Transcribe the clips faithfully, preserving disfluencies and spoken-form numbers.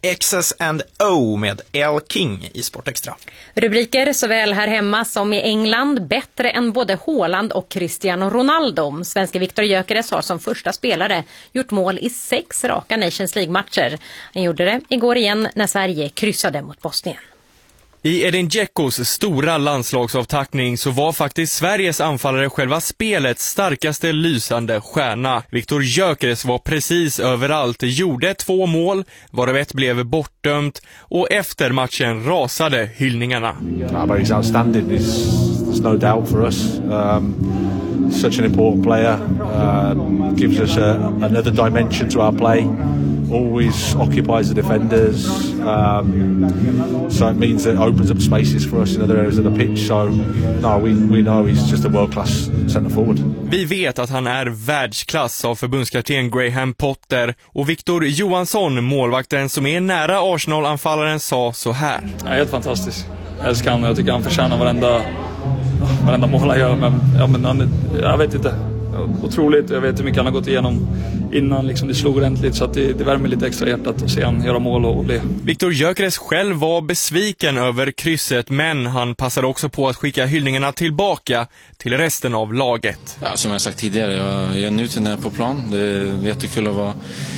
X's and O med L. King i Sportextra. Rubriker såväl här hemma som i England: bättre än både Haaland och Cristiano Ronaldo. Svenska Viktor Gyökeres har som första spelare gjort mål i sex raka Nations League-matcher. Han gjorde det igår igen när Sverige kryssade mot Bosnien. I Edin Dzeckos stora landslagsavtackning så var faktiskt Sveriges anfallare själva spelets starkaste lysande stjärna. Viktor Gyökeres var precis överallt, gjorde två mål, varav ett blev bortdömt, och efter matchen rasade hyllningarna. He's outstanding. There's no doubt for us. Um, such an important player. Um, gives us a, another dimension to our play. Always occupies the defenders, um, so it means that it opens up spaces for us in other areas of the pitch. So no, we, we know he's just a world-class centre forward. Vi vet att han är världsklass av förbundskapten Graham Potter, och Victor Johansson, målvakten som är nära Arsenal-anfallaren, sa så här. Ja, helt fantastiskt. Jag älskar honom. Jag tycker han förtjänar varenda, varenda mål han gör, men, ja, men han, jag vet inte. Otroligt, jag vet hur mycket han har gått igenom innan liksom det slog ordentligt, så att det, det värmer lite extra hjärtat att se han göra mål och le. Viktor Gyökeres själv var besviken över krysset, men han passade också på att skicka hyllningarna tillbaka till resten av laget. Ja, som jag sagt tidigare, jag, jag njuter när jag är på plan. Det är jättekul att vara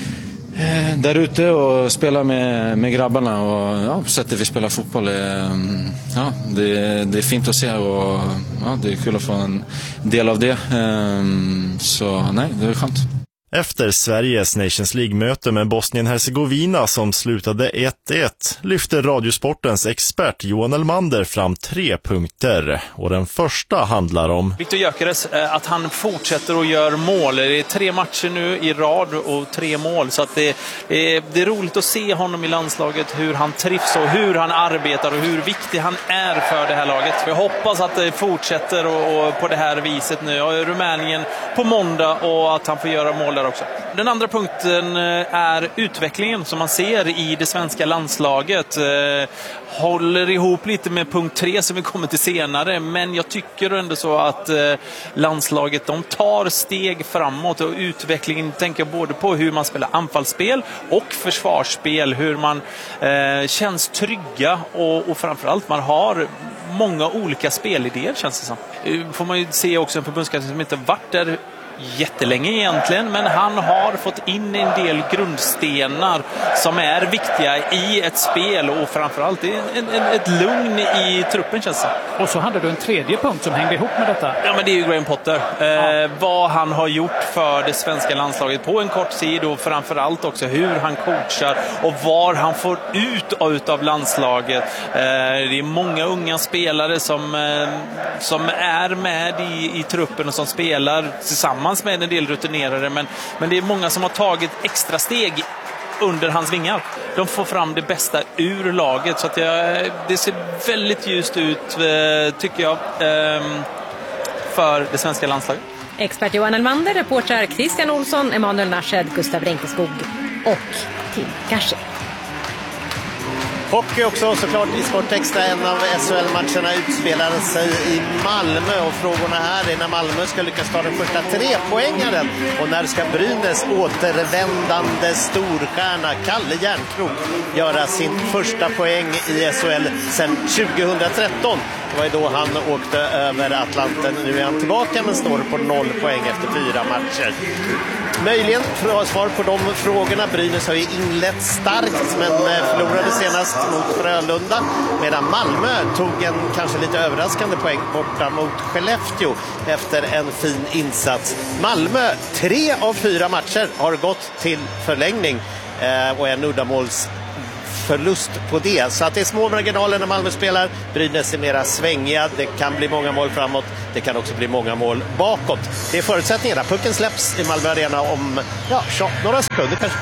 eh, där ute och spela med, med grabbarna, och ja, på sättet vi spelar fotboll är, ja, det, det är fint att se, och ja, det är kul att få en del av det, eh, så nej, det är skönt. Efter Sveriges Nations League-möte med Bosnien-Hercegovina som slutade ett ett lyfter Radiosportens expert Johan Elmander fram tre punkter. Och den första handlar om Viktor Gyökeres, att han fortsätter och gör mål. Det är tre matcher nu i rad och tre mål, så att det, är, det är roligt att se honom i landslaget, hur han trivs och hur han arbetar och hur viktig han är för det här laget. Jag hoppas att det fortsätter och, och på det här viset nu. Och Rumänien på måndag, och att han får göra mål där också. Den andra punkten är utvecklingen som man ser i det svenska landslaget. Håller ihop lite med punkt tre som vi kommer till senare, men jag tycker ändå så att landslaget, de tar steg framåt, och utvecklingen tänker både på hur man spelar anfallsspel och försvarsspel, hur man eh, känns trygga, och, och framförallt man har många olika spelidéer, känns det som. Får man ju se också en förbundskapten som inte varit där jättelänge egentligen, men han har fått in en del grundstenar som är viktiga i ett spel, och framförallt en, en, ett lugn i truppen, känns det. Och så hade du en tredje punkt som hängde ihop med detta. Ja, men det är ju Graham Potter. Ja. Eh, vad han har gjort för det svenska landslaget på en kort tid, och framförallt också hur han coachar och var han får ut ut av landslaget. Eh, det är många unga spelare som, eh, som är med i, i truppen och som spelar tillsammans med en del rutinerare, men, men det är många som har tagit extra steg under hans vingar. De får fram det bästa ur laget, så att jag, det ser väldigt ljust ut, tycker jag, för det svenska landslaget. Expert Johan Elmander, reportrar Christian Olsson, Emanuel Narshed, Gustav Renkeskog och Tim Gashi. Hockey också såklart i Sportextra. En av S H L-matcherna utspelade sig i Malmö, och frågorna här är när Malmö ska lyckas ta den första trepoängaren, och när ska Brynäs återvändande storstjärna Kalle Järnkrok göra sin första poäng i S H L sedan tjugohundratretton. Det var ju då han åkte över Atlanten. Nu är han tillbaka, men står på noll poäng efter fyra matcher. Möjligen svar på de frågorna. Brynäs har ju inlett starkt, men förlorade senast mot Frölunda, medan Malmö tog en kanske lite överraskande poäng borta mot Skellefteå efter en fin insats. Malmö, tre av fyra matcher har gått till förlängning, och en uddamåls förlust på det. Så att det är små marginaler när Malmö spelar. Brynäs är mera svängiga. Det kan bli många mål framåt. Det kan också bli många mål bakåt. Det är förutsättningarna. Pucken släpps i Malmö Arena om ja, tjugo, några sekunder kanske.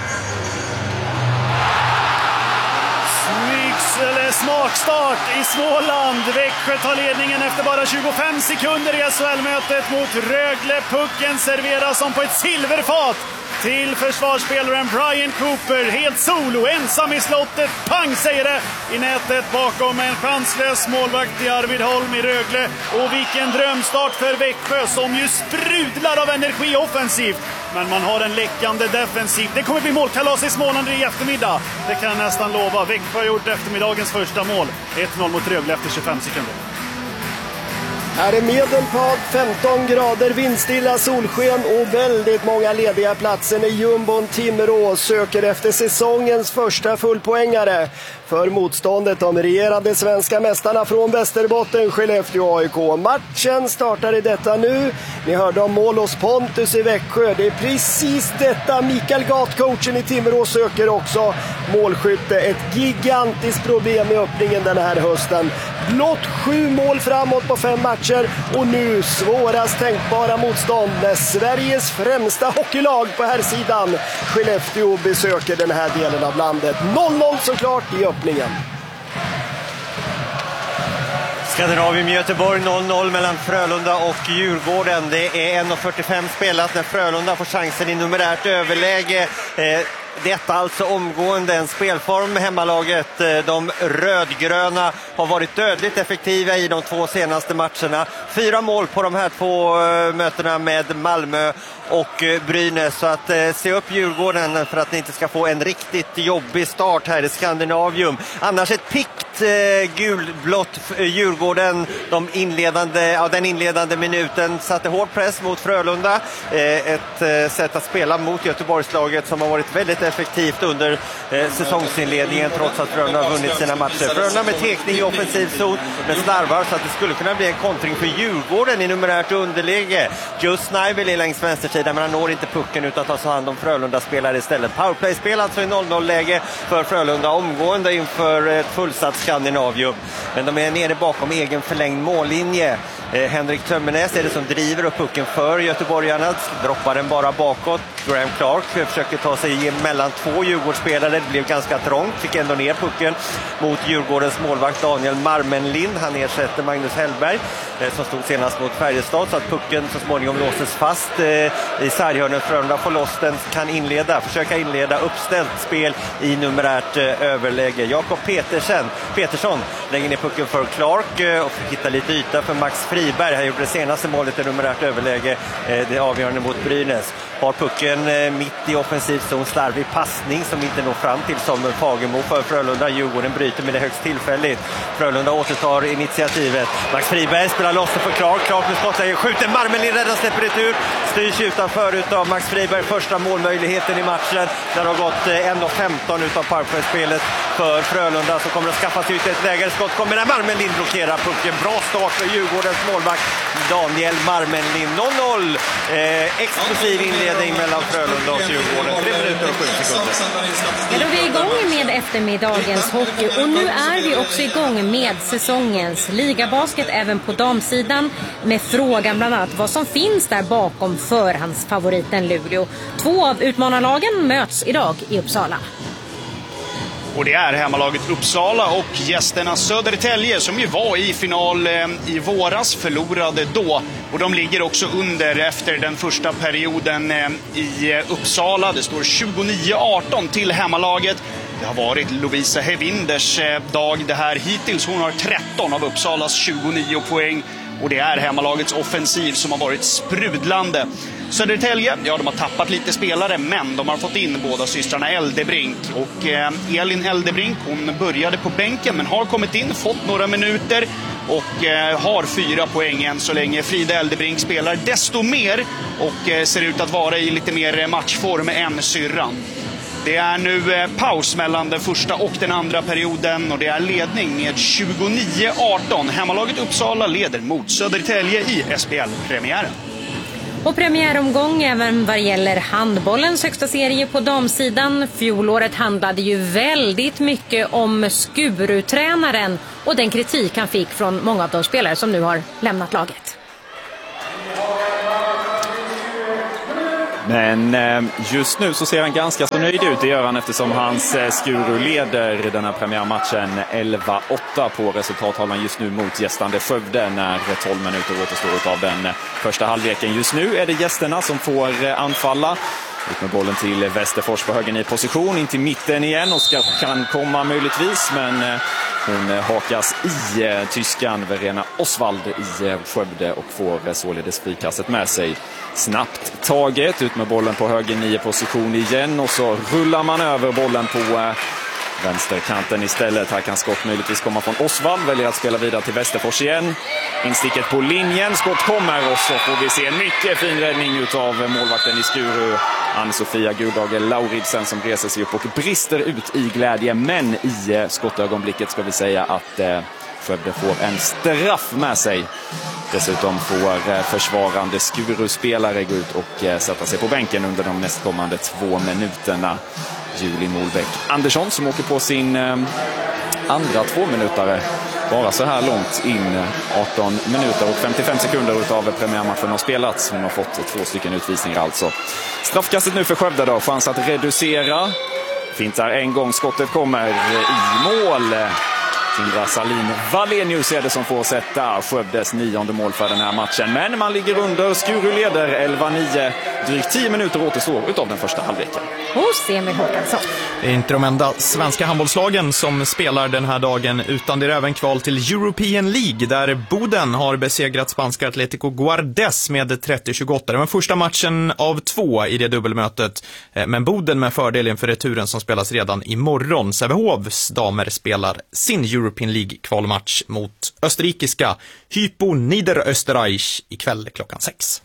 Eller smakstart i Småland. Växjö tar ledningen efter bara tjugofem sekunder i S H L-mötet mot Rögle. Pucken serveras som på ett silverfat till försvarsspelaren Brian Cooper. Helt solo, ensam i slottet. Pang säger det i nätet bakom en chanslös målvakt i Arvid Holm i Rögle. Och vilken drömstart för Växjö som ju sprudlar av energi offensivt. Men man har en läckande defensiv. Det kommer bli målkalas i Småland i eftermiddag. Det kan jag nästan lova. Växjö har gjort eftermiddagens första mål. ett noll mot Rögle efter tjugofem sekunder. Här är Medelpad, femton grader, vindstilla solsken och väldigt många lediga platser när jumbon Timrå söker efter säsongens första fullpoängare. För motståndet de regerande svenska mästarna från Västerbotten, Skellefteå A I K. Matchen startar i detta nu. Ni hörde om mål hos Pontus i Växjö. Det är precis detta Mikael Gat, coachen i Timrå, söker också. Målskytte, ett gigantiskt problem i öppningen den här hösten. Blott sju mål framåt på fem matcher och nu svårast tänkbara motstånd när Sveriges främsta hockeylag på här sidan, Skellefteå, besöker den här delen av landet. noll noll såklart i öppningen. Skandinavium Göteborg noll noll mellan Frölunda och Djurgården. Det är en fyrtiofem spelat när Frölunda får chansen i numerärt överläge. Eh, Detta alltså omgående en spelform med hemmalaget. De rödgröna har varit dödligt effektiva i de två senaste matcherna. Fyra mål på de här två mötena med Malmö och Brynäs. Så att eh, se upp Djurgården för att ni inte ska få en riktigt jobbig start här i Skandinavium. Annars ett pikt eh, gulblått Djurgården. De inledande, ja, den inledande minuten satte hård press mot Frölunda. Eh, ett eh, sätt att spela mot Göteborgslaget som har varit väldigt effektivt under eh, säsongsinledningen trots att Frölunda har vunnit sina matcher. Frölunda med tekning i offensiv zon med slarvar så att det skulle kunna bli en kontring för Djurgården i numerärt underläge. Just Snaivel är längs vänstersidan men han når inte pucken utan tar sig hand om Frölunda-spelare istället. Powerplay-spel alltså i noll noll-läge för Frölunda omgående inför ett fullsatt Skandinavium. Men de är nere bakom egen förlängd mållinje. Eh, Henrik Tömmernes är det som driver upp pucken för göteborgarna. Droppar den bara bakåt. Graham Clark försöker ta sig mellan två Djurgårdsspelare. Det blev ganska trångt. Fick ändå ner pucken mot Djurgårdens målvakt Daniel Marmenlind. Han ersätter Magnus Hellberg eh, som stod senast mot Färjestad. Så att pucken så småningom låses fast eh, i sarghörnen. Frölunda får loss den, kan inleda, försöka inleda uppställt spel i numerärt eh, överläge. Jakob Petersen, Petersson lägger ner pucken för Clark eh, och hittar lite yta för Max Friberg. Han gjorde det senaste målet i numerärt överläge. Eh, det avgörande mot Brynäs. Har pucken eh, mitt i offensiv zon, slarvig passning som inte når fram till Samuel Fagemo för Frölunda. Djurgården bryter med det högst tillfälligt. Frölunda återtar initiativet. Max Friberg spelar loss för Clark. Clark med skottläge, skjuter Marmelin, räddar, släpper det ut. Styrs utanför utav Max Friberg. Första målmöjligheten i matchen. Där har gått eh, en femton utav powerplay-spelet för Frölunda. Så kommer det att skaffa sig ut ett lägre skott. Kommer när Marmelin blockerar pucken. Bra start för Djurgårdens målvakt Daniel Marmelin. noll noll. Eh, explosiv inledning mellan Frölunda och Djurgården. tre minuter och sju sekunder. Ja, då är vi igång med eftermiddagens hockey och nu är vi också igång med säsongens ligabasket även på damsidan med frågan bland annat vad som finns där bakom förhandsfavoriten Luleå. Två av utmanarlagen möts idag i Uppsala. Och det är hemmalaget Uppsala och gästerna Södertälje som ju var i final eh, i våras, förlorade då. Och de ligger också under efter den första perioden eh, i Uppsala. Det står tjugonio arton till hemmalaget. Det har varit Lovisa Hevinders eh, dag det här hittills. Hon har tretton av Uppsalas tjugonio poäng. Och det är hemmalagets offensiv som har varit sprudlande. Södertälje, ja de har tappat lite spelare men de har fått in båda systrarna Eldebrink. Och eh, Elin Eldebrink, hon började på bänken men har kommit in, fått några minuter och eh, har fyra poäng än så länge. Frida Eldebrink spelar desto mer och eh, ser ut att vara i lite mer matchform än syrran. Det är nu eh, paus mellan den första och den andra perioden och det är ledning med tjugonio arton. Hemmalaget Uppsala leder mot Södertälje i S P L-premiären. Och premiäromgång även vad gäller handbollens högsta serie på damsidan. Fjolåret handlade ju väldigt mycket om Skuru-tränaren och den kritik han fick från många av de spelare som nu har lämnat laget. Men just nu så ser han ganska så nöjd ut, det gör han eftersom hans Skuru leder den här premiärmatchen elva åtta på resultathållaren just nu mot gästande Skövde när tolv minuter återstår av den första halvleken. Just nu är det gästerna som får anfalla. Ut med bollen till Västerfors på höger i position, in till mitten igen. Oskar kan komma möjligtvis, men hon hakas i tyskan Verena Oswald i Skövde och får således frikastet med sig. Snabbt taget, ut med bollen på höger nio position igen och så rullar man över bollen på vänsterkanten istället. Här kan skott möjligtvis komma från Oswald. Väljer att spela vidare till Västerfors igen. Insticket på linjen. Skott kommer och så får vi se en mycket fin räddning utav målvakten i Skuru. Ann-Sofia Gudhage Lauridsen som reser sig upp och brister ut i glädje. Men i skottögonblicket ska vi säga att eh, Skövde får en straff med sig. Dessutom får försvarande Skuru-spelare gå ut och sätta sig på bänken under de nästkommande två minuterna. Julie Molbäck Andersson som åker på sin eh, andra tvåminutare bara så här långt in. arton minuter och femtiofem sekunder utav premiärmatchen har spelats. Hon har fått två stycken utvisningar alltså. Straffkastet nu för Skövde då. Chans att reducera. Fint där en gång. Skottet kommer i mål. Tindra Salin Valenius är det som får sätta Skövdes nionde mål för den här matchen. Men man ligger under. Skuru leder elva nio. Drygt tio minuter återstår utav den första halvleken. Hos Emil Håkansson. Det är inte de enda svenska handbollslagen som spelar den här dagen, utan det är även kval till European League där Boden har besegrat spanska Atlético Guardes med trettio tjugoåtta. Det var första matchen av två i det dubbelmötet, men Boden med fördel inför returen som spelas redan imorgon. Sävehofs damer spelar sin European League-kvalmatch mot österrikiska Hypo Niederösterreich ikväll klockan sex.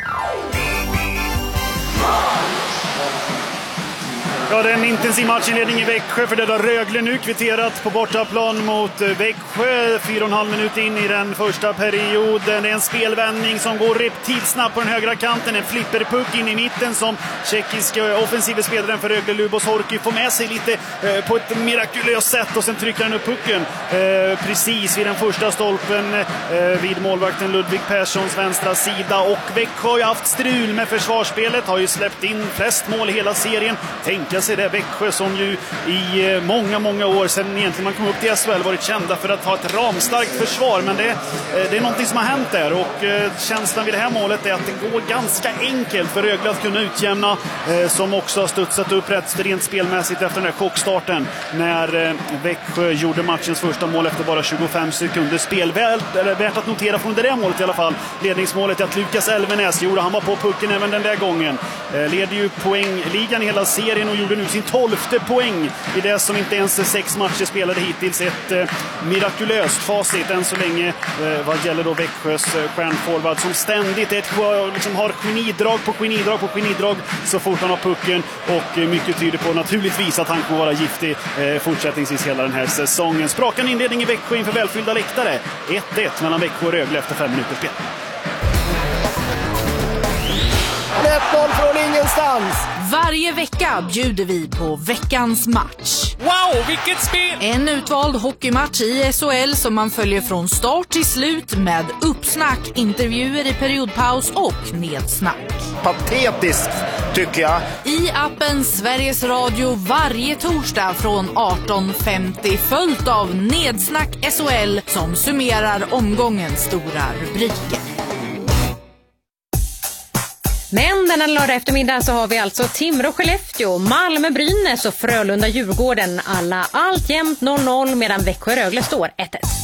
Ja, det är en intensiv matchinledning i Växjö för det har Rögle nu kvitterat på bortaplan mot Växjö. Fyra och en halv minut in i den första perioden. Det är en spelvändning som går reptilsnabbt på den högra kanten. En flipperpuck in i mitten som tjeckiska offensiva spelaren för Rögle Lubos Horky får med sig lite eh, på ett mirakulöst sätt och sen trycker han upp pucken eh, precis vid den första stolpen eh, vid målvakten Ludvig Perssons vänstra sida. Och Växjö har ju haft strul med försvarsspelet, har ju släppt in flest mål i hela serien. Tänka sig det Växjö som ju i många, många år sedan egentligen man kom upp till S H L varit kända för att ha ett ramstarkt försvar, men det, det är någonting som har hänt där och eh, känslan vid det här målet är att det går ganska enkelt för Rögle att kunna utjämna eh, som också har studsat upp rätt rent spelmässigt efter den här chockstarten när eh, Växjö gjorde matchens första mål efter bara tjugofem sekunder spel. Väl, eller värt att notera från det där målet i alla fall, ledningsmålet är att Lukas Elvenäs gjorde, han var på pucken även den där gången. Eh, leder ju poängligan i hela serien och gjorde nu sin tolfte poäng i det som inte ens är sex matcher spelade hittills. Ett eh, mirakulöst facit än så länge eh, vad gäller då Växjös eh, stjärnforward som ständigt ett, liksom, har genidrag på genidrag på genidrag så fort han har pucken och eh, mycket tyder på naturligtvis att han kommer vara giftig eh, fortsättningsvis hela den här säsongen. Sprakande inledning i Växjö inför välfyllda läktare. ett ett mellan Växjö och Rögle efter fem minuter spel. ett noll från ingenstans. Varje vecka bjuder vi på veckans match. Wow, vilket spel! En utvald hockeymatch i S H L som man följer från start till slut med uppsnack, intervjuer i periodpaus och nedsnack. Patetiskt, tycker jag. I appen Sveriges Radio varje torsdag från arton femtio följt av Nedsnack S H L som summerar omgångens stora rubriker. Men denna lördag eftermiddag så har vi alltså Timrå Skellefteå, Malmö Brynäs och Frölunda Djurgården. Alla alltjämt noll noll medan Växjö Rögle står ett ett.